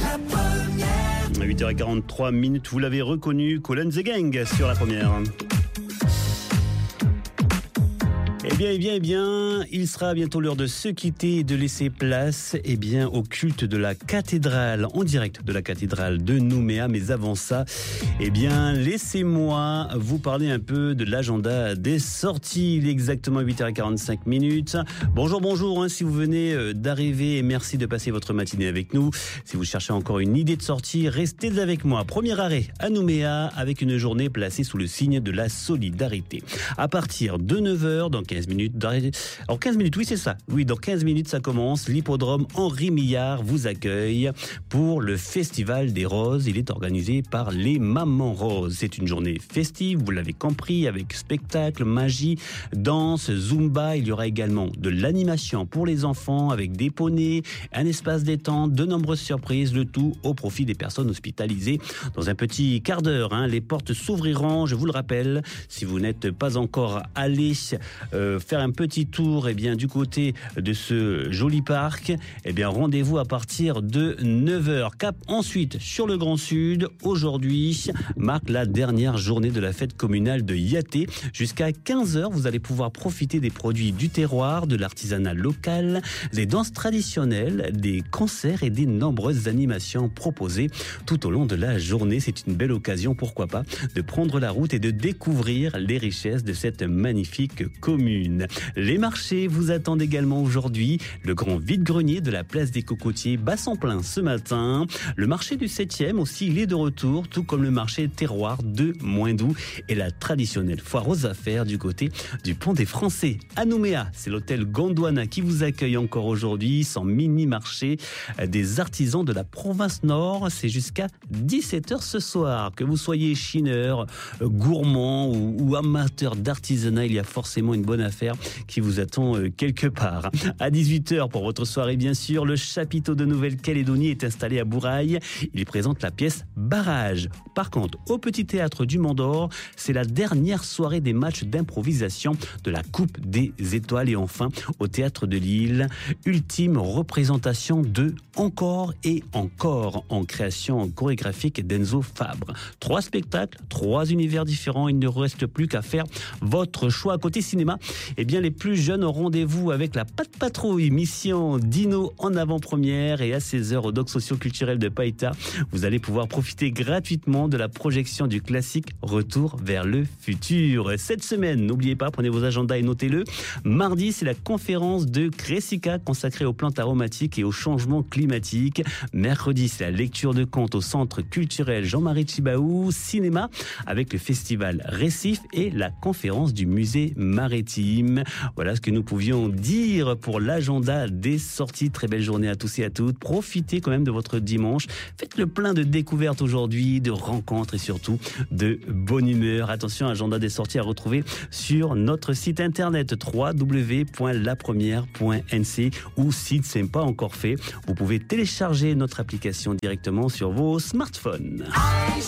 8h43, vous l'avez reconnu, Kool and the Gang sur la première. Eh bien, il sera bientôt l'heure de se quitter et de laisser place, au culte de la cathédrale, en direct de la cathédrale de Nouméa. Mais avant ça, laissez-moi vous parler un peu de l'agenda des sorties. Il est exactement 8h45. Bonjour, si vous venez d'arriver, et merci de passer votre matinée avec nous. Si vous cherchez encore une idée de sortie, restez avec moi. Premier arrêt à Nouméa, avec une journée placée sous le signe de la solidarité. À partir de 9h, dans 15 minutes. Alors 15 minutes, oui c'est ça. Oui, dans 15 minutes ça commence. L'hippodrome Henri Millard vous accueille pour le Festival des Roses. Il est organisé par les Mamans Roses. C'est une journée festive, vous l'avez compris, avec spectacle, magie, danse, zumba. Il y aura également de l'animation pour les enfants avec des poneys, un espace détente, de nombreuses surprises, le tout au profit des personnes hospitalisées. Dans un petit quart d'heure, les portes s'ouvriront, je vous le rappelle. Si vous n'êtes pas encore allé faire un petit tour du côté de ce joli parc, rendez-vous à partir de 9h. Cap ensuite sur le Grand Sud. Aujourd'hui marque la dernière journée de la fête communale de Yaté. Jusqu'à 15h, vous allez pouvoir profiter des produits du terroir, de l'artisanat local, des danses traditionnelles, des concerts et des nombreuses animations proposées tout au long de la journée. C'est une belle occasion, pourquoi pas, de prendre la route et de découvrir les richesses de cette magnifique commune. Les marchés vous attendent également aujourd'hui. Le grand vide-grenier de la place des Cocotiers bat son plein ce matin. Le marché du 7e aussi, il est de retour, tout comme le marché terroir de Moindou et la traditionnelle foire aux affaires du côté du Pont des Français. À Nouméa, c'est l'hôtel Gondwana qui vous accueille encore aujourd'hui. Son mini-marché des artisans de la province Nord, c'est jusqu'à 17h ce soir. Que vous soyez chineur, gourmand ou amateur d'artisanat, il y a forcément une bonne affaire qui vous attend quelque part. À 18h pour votre soirée, bien sûr, le chapiteau de Nouvelle-Calédonie est installé à Bourail. Il présente la pièce Barrage. Par contre, au Petit Théâtre du Mont d'Or, c'est la dernière soirée des matchs d'improvisation de la Coupe des Étoiles. Et enfin, au Théâtre de Lille, ultime représentation de Encore et Encore en création chorégraphique d'Enzo Fabre. 3 spectacles, 3 univers différents. Il ne reste plus qu'à faire votre choix. Côté cinéma, les plus jeunes ont rendez-vous avec la Patte Patrouille, mission Dino en avant-première, et à 16h au Doc socio-culturel de Païta, vous allez pouvoir profiter gratuitement de la projection du classique Retour vers le futur. Cette semaine, n'oubliez pas, prenez vos agendas et notez-le. Mardi, c'est la conférence de Cressica consacrée aux plantes aromatiques et au changement climatique. Mercredi, c'est la lecture de contes au centre culturel Jean-Marie Tjibaou. Cinéma avec le festival Récif et la conférence du musée maritime. Voilà ce que nous pouvions dire pour l'agenda des sorties. Très belle journée à tous et à toutes. Profitez quand même de votre dimanche. Faites le plein de découvertes aujourd'hui, de rencontres et surtout de bonne humeur. Attention, agenda des sorties à retrouver sur notre site internet www.lapremière.nc, ou si ce n'est pas encore fait, vous pouvez télécharger notre application directement sur vos smartphones.